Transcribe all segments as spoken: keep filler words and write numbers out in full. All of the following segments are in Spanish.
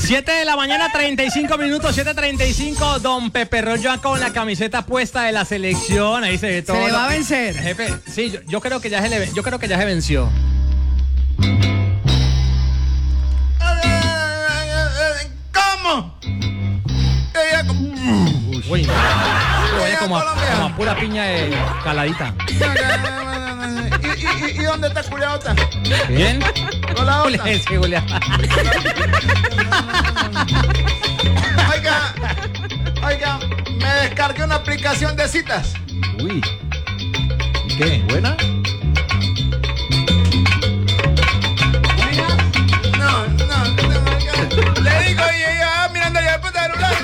siete de la mañana, treinta y cinco minutos, siete treinta y cinco. Don Pepe Rollo con la camiseta puesta de la selección. Ahí se ve todo. Se le va a vencer. Jefe, sí, yo, yo creo que ya se le, yo creo que ya se venció. ¿Cómo? Ella como... Uy, no. Oye, como, a, como a pura piña de caladita. ¿Y, y, y, ¿Y dónde está Juliota? ¿Quién? Hola, Julia, sí, Julia. Oiga, oiga, me descargué una aplicación de citas. Uy. ¿Y qué? ¿Buena? No, no, no. Le digo y ella mirando allá después de celular.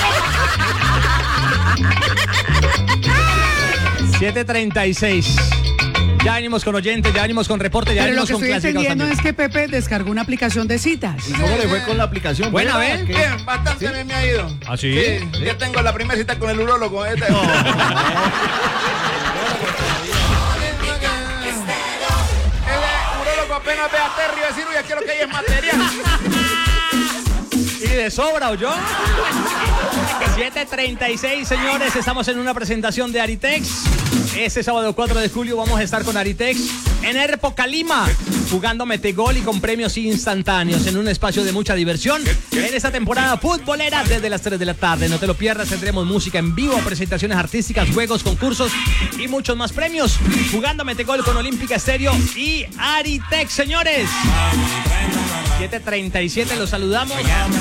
siete treinta y seis. Ya venimos con oyentes, ya venimos con reporte, ya Pero lo venimos que con estoy clásicos entendiendo también. es que Pepe descargó una aplicación de citas. ¿Y cómo le fue con la aplicación? Buena, ¿Buena? ¿ven? ¿Qué? Bien, bastante bien me ha ido. ¿Ah, sí? Sí, ya tengo la primera cita con el urólogo. Este. El urólogo apenas ve a Terry y va a decir, uy, aquí lo que hay es material. ¿Y de sobra o yo? siete treinta y seis, señores, estamos en una presentación de Aritex. Este sábado cuatro de julio vamos a estar con Aritex en Época Lima, jugando metegol y con premios instantáneos en un espacio de mucha diversión en esta temporada futbolera desde las tres de la tarde. No te lo pierdas, tendremos música en vivo, presentaciones artísticas, juegos, concursos y muchos más premios. Jugando metegol con Olímpica Estéreo y Aritex, señores. siete treinta y siete, los saludamos.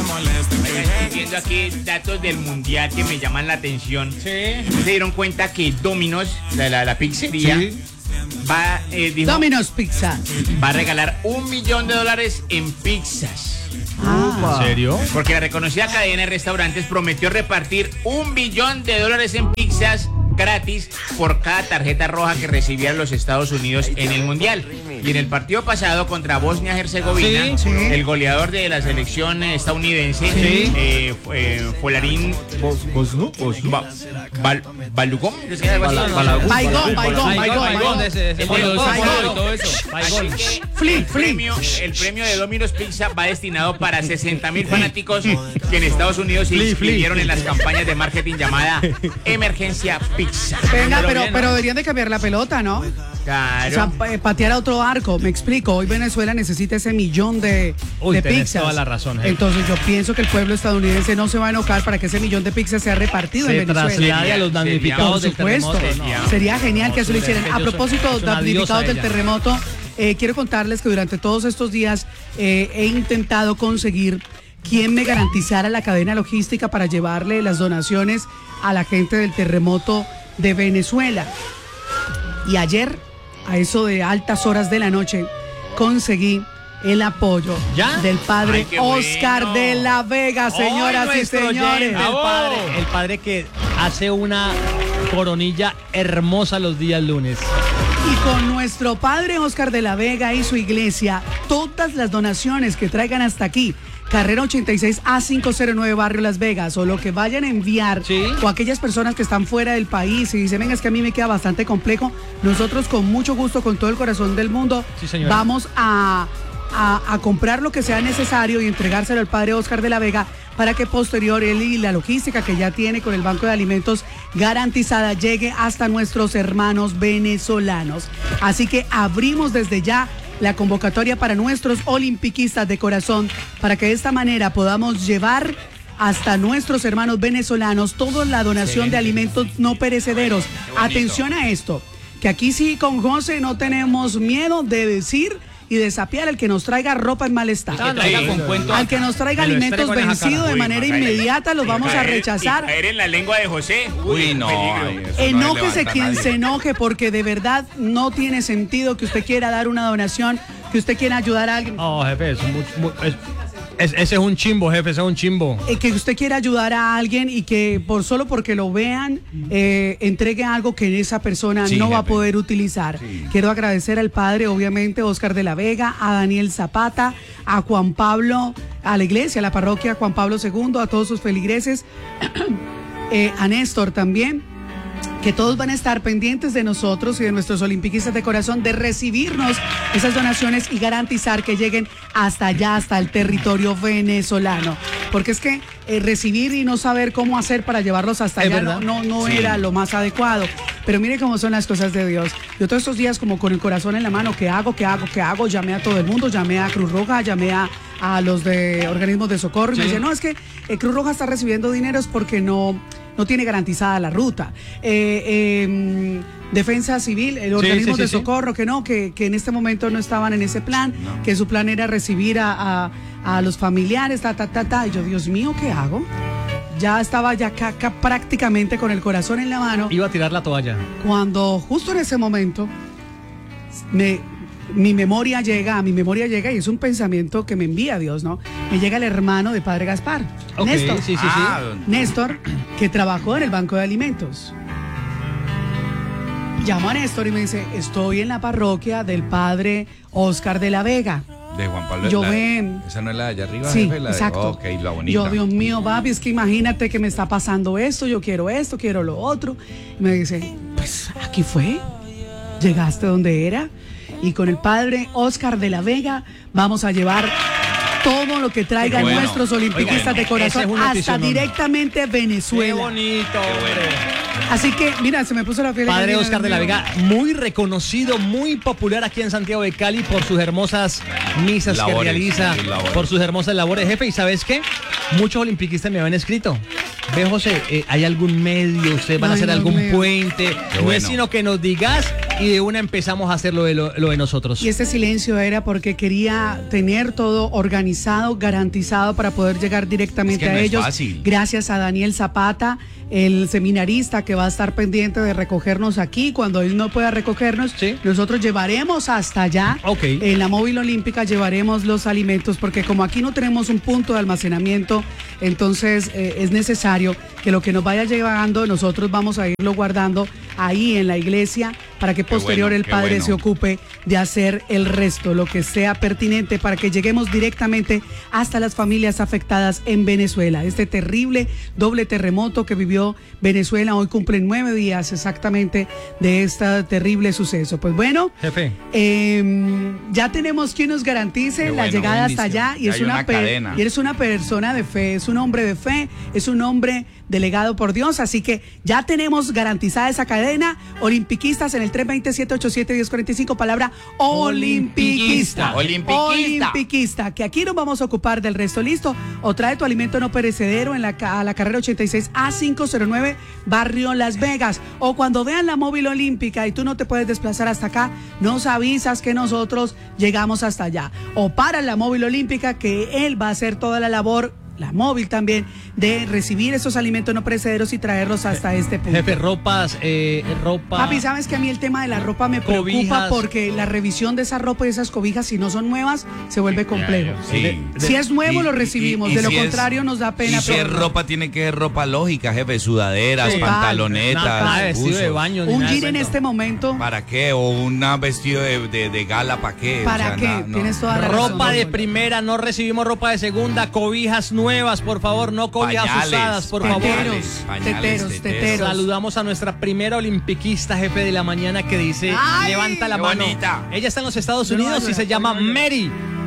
Estoy viendo aquí datos del mundial que me llaman la atención. Sí. ¿Se dieron cuenta que Domino's, la, la, la pizzería, Sí. va, eh, dijo, Domino's Pizza. va a regalar un millón de dólares en pizzas? Ah. ¿En serio? Porque la reconocida cadena de restaurantes prometió repartir un billón de dólares en pizzas gratis por cada tarjeta roja que recibieran los Estados Unidos en el Mundial. Y en el partido pasado contra Bosnia-Herzegovina, Sí, sí. el goleador de la selección estadounidense, Sí. eh, fue, eh, Folarín ¿Bosnu? Ba- Bal- Balugón, ¿es que algo así? Bala- Balagún. Baigón, Baigón, Baigón, Baigón. de ese- ese- El Baigón, de- Baigón. y todo eso. Baigón. Así que Flip, el flip. premio, el premio de Domino's Pizza va destinado para sesenta mil fanáticos que en Estados Unidos se inscribieron en las campañas de marketing llamada Emergencia Pizza. Venga, Pero pero, bien, pero ¿no? deberían de cambiar la pelota, ¿no? Claro. O sea, pa- eh, patear a otro arco, me explico. Hoy Venezuela necesita ese millón de, Uy, de tenés pizzas. toda la razón, jefe. Entonces yo pienso que el pueblo estadounidense no se va a enojar para que ese millón de pizzas sea repartido Se en Venezuela. traslade a los Sería- damnificados Por del supuesto, terremoto. sería- no. sería genial No, que eso lo sí, hicieran. ellos A son- propósito, es una damnificados diosa del ella. terremoto, eh, quiero contarles que durante todos estos días eh, he intentado conseguir quien me garantizara la cadena logística para llevarle las donaciones a la gente del terremoto de Venezuela. Y ayer, a eso de altas horas de la noche, conseguí el apoyo ¿Ya? del padre Ay, qué Oscar bueno. de la Vega, señoras Hoy y nuestro señores. oyente, El ¡Bravo! padre, el padre que hace una coronilla hermosa los días lunes. Y con nuestro padre Oscar de la Vega y su iglesia, todas las donaciones que traigan hasta aquí, carrera ochenta y seis A quinientos nueve Barrio Las Vegas, o lo que vayan a enviar, Sí. o aquellas personas que están fuera del país y dicen, venga, es que a mí me queda bastante complejo, nosotros con mucho gusto, con todo el corazón del mundo, Sí, señora. vamos a, a, a comprar lo que sea necesario y entregárselo al padre Oscar de la Vega para que posterior él y la logística que ya tiene con el Banco de Alimentos garantizada llegue hasta nuestros hermanos venezolanos. Así que abrimos desde ya la convocatoria para nuestros olimpiquistas de corazón para que de esta manera podamos llevar hasta nuestros hermanos venezolanos toda la donación de alimentos no perecederos. Atención a esto, que aquí sí con José no tenemos miedo de decir y desafiar al que nos traiga ropa en mal estado. Que traiga con cuento Al que nos traiga me lo alimentos estrego en esa vencidos de Uy, manera Macaire. inmediata, los Y vamos a caer- rechazar. y caer en la lengua de José. Uy, no, peligro. ay, eso no Enójese levanta quien nadie. se enoje, porque de verdad no tiene sentido que usted quiera dar una donación, que usted quiera ayudar a alguien. Oh, jefe, es muy- muy- es- es- ese es un chimbo, jefe, ese es un chimbo. Eh, que usted quiera ayudar a alguien y que por solo porque lo vean eh, entregue algo que esa persona Sí, no va a jefe. poder utilizar. Sí. Quiero agradecer al padre, obviamente, Oscar de la Vega, a Daniel Zapata, a Juan Pablo, a la iglesia, a la parroquia Juan Pablo segundo, a todos sus feligreses, eh, a Néstor también. que todos van a estar pendientes de nosotros y de nuestros olimpiquistas de corazón, de recibirnos esas donaciones y garantizar que lleguen hasta allá, hasta el territorio venezolano. Porque es que eh, recibir y no saber cómo hacer para llevarlos hasta allá no, no, no sí. era lo más adecuado. Pero mire cómo son las cosas de Dios. Yo todos estos días como con el corazón en la mano, ¿qué hago? ¿Qué hago? ¿Qué hago? Llamé a todo el mundo, llamé a Cruz Roja, llamé a, a los de organismos de socorro y sí. me decían, no, es que eh, Cruz Roja está recibiendo dineros porque no... no tiene garantizada la ruta. Eh, eh, Defensa Civil, el organismo sí, sí, de sí, socorro, sí. que no, que, que en este momento no estaban en ese plan, no. que su plan era recibir a, a, a los familiares, ta, ta, ta, ta. Y yo, Dios mío, ¿qué hago? Ya estaba ya ca, ca, prácticamente con el corazón en la mano. Iba a tirar la toalla. Cuando justo en ese momento me... mi memoria llega, a mi memoria llega y es un pensamiento que me envía Dios, ¿no? Me llega el hermano de Padre Gaspar, okay, Néstor, sí, sí, sí. Ah, Néstor, que trabajó en el Banco de Alimentos. Llamo a Néstor y me dice, estoy en la parroquia del Padre Oscar de la Vega. De Juan Pablo. Yo la, ven. Esa no es la de allá arriba. Sí, jefe, la exacto. De, okay, la bonita. Yo, Dios mío, papi, es que imagínate que me está pasando esto, yo quiero esto, quiero lo otro. Y me dice, pues aquí fue, llegaste donde era. Y con el Padre Oscar de la Vega vamos a llevar todo lo que traigan bueno. nuestros olimpiquistas Oigan, de corazón es hasta directamente Venezuela. Qué bonito. Qué bueno. Así que, mira, se me puso la piel. Padre Oscar de la Vega, muy reconocido, muy popular aquí en Santiago de Cali por sus hermosas misas labores, que realiza, por sus hermosas labores. Jefe, ¿y sabes qué? Muchos olimpiquistas me habían escrito. Ve, José, eh, ¿hay algún medio? ¿Ustedes van Ay, a hacer Dios algún mío. puente? Qué no bueno. es sino que nos digas y de una empezamos a hacer lo de, lo, lo de nosotros. Y este silencio era porque quería tener todo organizado, garantizado para poder llegar directamente es que a no ellos. Es fácil. Gracias a Daniel Zapata, el seminarista que va a estar pendiente de recogernos aquí. Cuando él no pueda recogernos, ¿sí? nosotros llevaremos hasta allá. Okay. En la móvil olímpica llevaremos los alimentos, porque como aquí no tenemos un punto de almacenamiento, entonces eh, es necesario que lo que nos vaya llegando nosotros vamos a irlo guardando ahí en la iglesia para que posterior bueno, el Padre bueno. se ocupe de hacer el resto, lo que sea pertinente para que lleguemos directamente hasta las familias afectadas en Venezuela. Este terrible doble terremoto que vivió Venezuela, hoy cumplen nueve días exactamente de este terrible suceso. Pues bueno, jefe, eh, ya tenemos quien nos garantice Qué la bueno, llegada hasta allá y, es una, una per, y eres una persona de fe, es un hombre de fe, es un hombre delegado por Dios, así que ya tenemos garantizada esa cadena. Olimpiquistas en el tres dos cero, siete ocho siete, uno cero cuatro cinco, palabra olimpiquista. Olimpiquista. Olimpiquista, que aquí nos vamos a ocupar del resto. ¿Listo? O trae tu alimento no perecedero en la, a la carrera ochenta y seis A quinientos nueve, Barrio Las Vegas. O cuando vean la móvil olímpica y tú no te puedes desplazar hasta acá, nos avisas que nosotros llegamos hasta allá. O para la móvil olímpica, que él va a hacer toda la labor, la móvil también, de recibir esos alimentos no perecederos y traerlos hasta este punto. Jefe, ropas, eh, ropa... Papi, ¿sabes que a mí el tema de la ropa me preocupa? Cobijas. Porque la revisión de esa ropa y esas cobijas, si no son nuevas, se vuelve complejo. Sí. De, de, si es nuevo, y, lo recibimos. Y, y, y de lo si contrario, es, nos da pena. Y si es ropa, tiene que ser ropa lógica, jefe. Sudaderas, sí. pantalonetas. Nada, vestido de baño. Un jean en este momento. ¿Para qué? O un vestido de, de, de gala, ¿para qué? ¿Para o sea, qué? Na, no. Tienes toda la razón. Ropa de primera, no recibimos ropa de segunda, cobijas nuevas, por favor, no cobijas pañales, usadas, por teteros, favor. Pañales, teteros, teteros. Saludamos a nuestra primera olimpiquista, jefe de la mañana, que dice, ¡ay! Levanta la mano. Bonita. Ella está en los Estados Unidos y se llama Mary.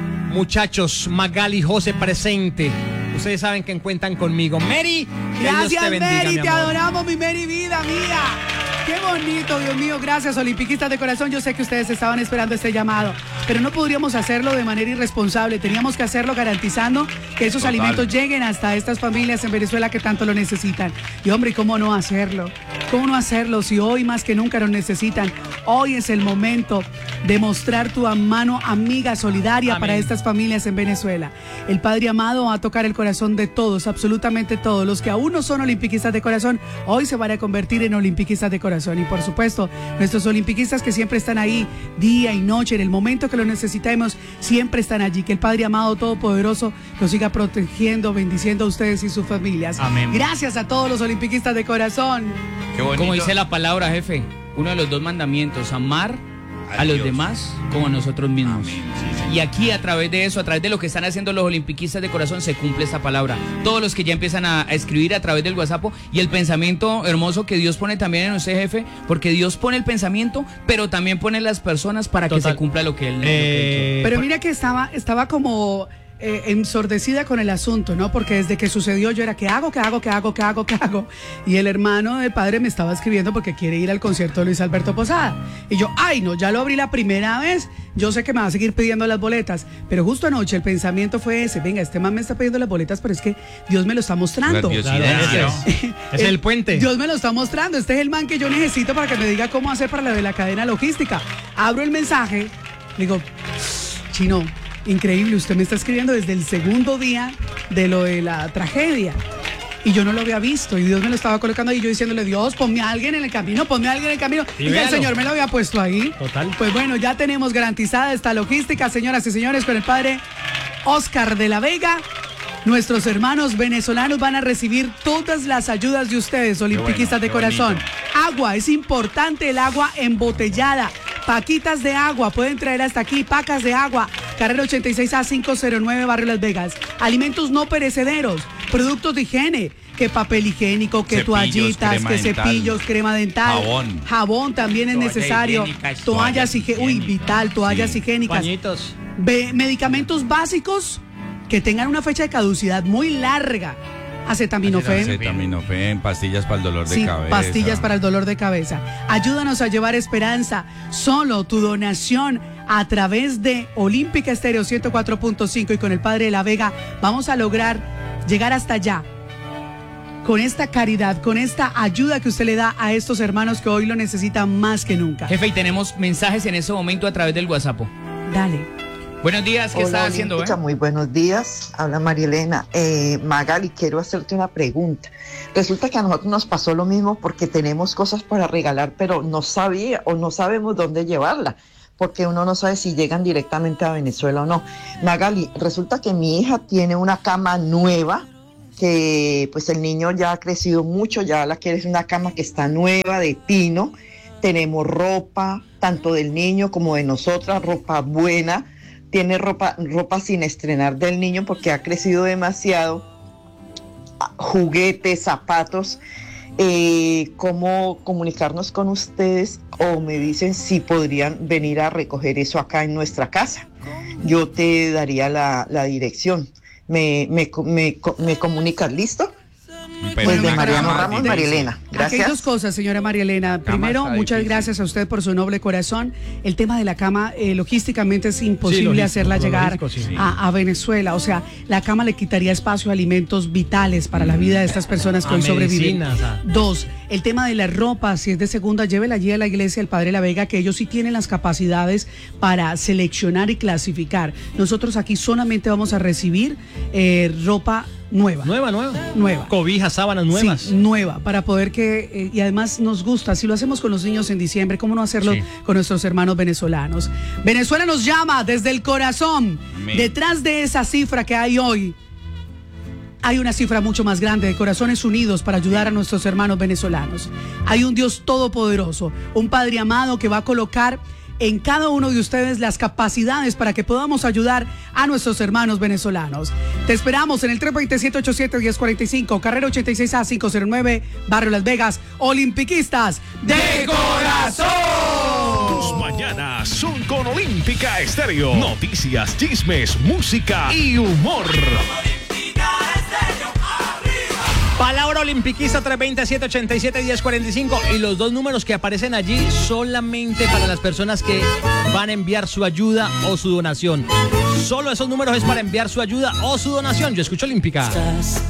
Muchachos, Magali, José presente. Ustedes saben que cuentan conmigo. Mary, gracias, te bendiga, Mary, mi te adoramos, mi Mary, vida mía. Qué bonito, Dios mío, gracias, olimpiquistas de corazón. Yo sé que ustedes estaban esperando este llamado, pero no podríamos hacerlo de manera irresponsable. Teníamos que hacerlo garantizando que esos Total. alimentos lleguen hasta estas familias en Venezuela que tanto lo necesitan. Y hombre, ¿cómo no hacerlo? ¿Cómo no hacerlo si hoy más que nunca lo necesitan? Hoy es el momento de mostrar tu mano amiga solidaria Amén. para estas familias en Venezuela. El Padre amado va a tocar el corazón de todos, absolutamente todos. Los que aún no son olimpiquistas de corazón, hoy se van a convertir en olimpiquistas de corazón. Y por supuesto, nuestros olimpiquistas que siempre están ahí día y noche, en el momento que lo necesitemos, siempre están allí. Que el Padre amado todopoderoso los siga protegiendo, bendiciendo a ustedes y sus familias. Amén. Gracias a todos los olimpiquistas de corazón. Qué bonito. Como dice la palabra, jefe, uno de los dos mandamientos, amar a los demás como a nosotros mismos. Amén. Sí, Y aquí a través de eso, a través de lo que están haciendo los olimpiquistas de corazón, se cumple esta palabra. Todos los que ya empiezan a, a escribir a través del WhatsApp y el pensamiento hermoso que Dios pone también en usted, jefe, porque Dios pone el pensamiento, pero también pone las personas para Total. que se cumpla lo que Él, lo que Eh, él Pero mira que estaba, estaba como eh, ensordecida con el asunto, ¿no? Porque desde que sucedió yo era, ¿qué hago, qué hago, qué hago, qué hago, qué hago? Y el hermano del padre me estaba escribiendo porque quiere ir al concierto de Luis Alberto Posada. Y yo, ay, no, ya lo abrí la primera vez, yo sé que me va a seguir pidiendo las boletas. Pero justo anoche el pensamiento fue ese, venga, este man me está pidiendo las boletas, pero es que Dios me lo está mostrando. Nerviosidad. Claro, ese Claro. es, ese es el puente. Dios me lo está mostrando. Este es el man que yo necesito para que me diga cómo hacer para la de la cadena logística. Abro el mensaje, digo, Chino, increíble, usted me está escribiendo desde el segundo día de lo de la tragedia. Y yo no lo había visto y Dios me lo estaba colocando ahí, yo diciéndole, Dios, ponme a alguien en el camino, ponme a alguien en el camino. Y Y, ya el véalo. Señor me lo había puesto ahí. Total. Pues bueno, ya tenemos garantizada esta logística, señoras y señores, con el padre Oscar de la Vega. Nuestros hermanos venezolanos van a recibir todas las ayudas de ustedes, olimpiquistas bueno, de qué corazón. bonito. Agua, es importante el agua embotellada. Paquitas de agua, pueden traer hasta aquí, pacas de agua. Carrera ochenta y seis A quinientos nueve, Barrio Las Vegas. Alimentos no perecederos, productos de higiene, que papel higiénico, que Cepillos, toallitas, crema que dental, cepillos, crema dental. jabón. Jabón también es Toallas necesario. higiénicas, Toallas toallas higiénicas. Uy, higiénicas. vital, toallas Sí. higiénicas. Pañitos. Ve- medicamentos básicos que tengan una fecha de caducidad muy larga. Acetaminofén. Acetaminofén, pastillas para el dolor de Sí, cabeza. pastillas para el dolor de cabeza. Ayúdanos a llevar esperanza. Solo tu donación a través de Olímpica Estéreo ciento cuatro punto cinco y con el Padre de la Vega vamos a lograr llegar hasta allá. Con esta caridad, con esta ayuda que usted le da a estos hermanos que hoy lo necesitan más que nunca. Jefe, y tenemos mensajes en ese momento a través del WhatsApp. Dale. Buenos días, ¿qué Hola, estás haciendo? Olímpica, eh? muy buenos días. Habla María Elena. Eh, Magali, quiero hacerte una pregunta. Resulta que a nosotros nos pasó lo mismo porque tenemos cosas para regalar, pero no sabía o no sabemos dónde llevarla, porque uno no sabe si llegan directamente a Venezuela o no. Magali, resulta que mi hija tiene una cama nueva, que pues el niño ya ha crecido mucho, ya la quiere, es una cama que está nueva, de pino. Tenemos ropa, tanto del niño como de nosotras, ropa buena. Tiene ropa, ropa sin estrenar del niño porque ha crecido demasiado, juguetes, zapatos. Eh, ¿Cómo comunicarnos con ustedes? O me dicen si podrían venir a recoger eso acá en nuestra casa. Yo te daría la, la dirección. ¿Me, me, me, me comunicas? ¿Listo? Pues de Mariano Ramos, María Elena. Aquí hay Gracias. dos cosas, señora María Elena. Primero, está muchas difícil. gracias a usted por su noble corazón. El tema de la cama, eh, logísticamente es imposible logístico, hacerla lo llegar logístico, sí. a, a Venezuela. O sea, la cama le quitaría espacio a alimentos vitales para la vida de estas personas que A hoy sobreviven. medicinas, a- Dos, el tema de la ropa, si es de segunda, llévela allí a la iglesia del Padre La Vega, que ellos sí tienen las capacidades para seleccionar y clasificar. Nosotros aquí solamente vamos a recibir eh, ropa nueva. Nueva, nueva. Nueva. Cobijas, sábanas nuevas. Sí, nueva, para poder que, eh, y además nos gusta, si lo hacemos con los niños en diciembre, ¿cómo no hacerlo Sí. con nuestros hermanos venezolanos? Venezuela nos llama desde el corazón. Amén. Detrás de esa cifra que hay hoy, hay una cifra mucho más grande de corazones unidos para ayudar a nuestros hermanos venezolanos. Hay un Dios todopoderoso, un Padre amado que va a colocar en cada uno de ustedes las capacidades para que podamos ayudar a nuestros hermanos venezolanos. Te esperamos en el tres dos siete, ocho siete, uno cero cuatro cinco, carrera ochenta y seis A quinientos nueve, Barrio Las Vegas, Olimpiquistas de corazón. Tus mañanas son con Olímpica Estéreo. Noticias, chismes, música y humor. Palabra olimpiquista tres dos cero, siete ocho siete, uno cero cuatro cinco y los dos números que aparecen allí solamente para las personas que van a enviar su ayuda o su donación. Solo esos números es para enviar su ayuda o su donación. Yo escucho Olímpica.